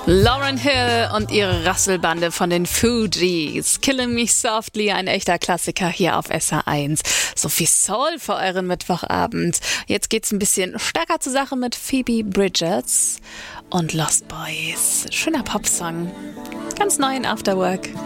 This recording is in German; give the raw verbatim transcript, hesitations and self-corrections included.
Lauryn Hill und ihre Rasselbande von den Fugees. Killing Me Softly, ein echter Klassiker hier auf S R eins. So viel Soul für euren Mittwochabend. Jetzt geht's ein bisschen stärker zur Sache mit Phoebe Bridgers und Lost Boys. Schöner Popsong. Ganz neu in Afterwork.